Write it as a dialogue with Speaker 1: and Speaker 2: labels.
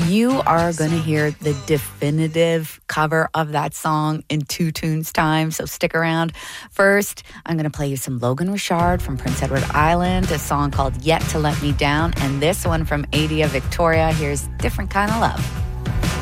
Speaker 1: You are going to hear the definitive cover of that song in 2 tunes time, so stick around. First, I'm going to play you some Logan Richard from Prince Edward Island, a song called Yet to Let Me Down, and this one from Adia Victoria. Here's Different Kind of Love.